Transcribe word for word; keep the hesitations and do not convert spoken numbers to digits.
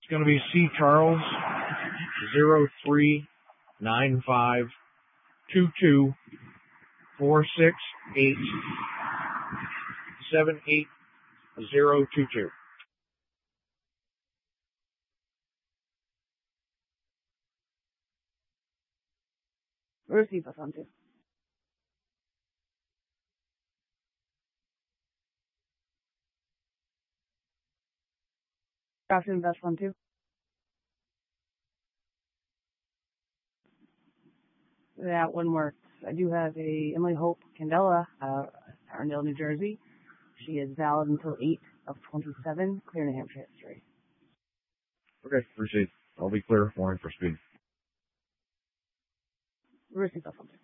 It's going to be C. Charles, zero three nine five two two four six eight seven eight zero two two. Receive us on two. Captain Best one two. That one works. I do have a Emily Hope Candela, uh, Arndale, New Jersey. She is valid until eight of twenty-seven, clear New Hampshire history. Okay, proceed. I'll be clear, warning for speed. Receive us on two.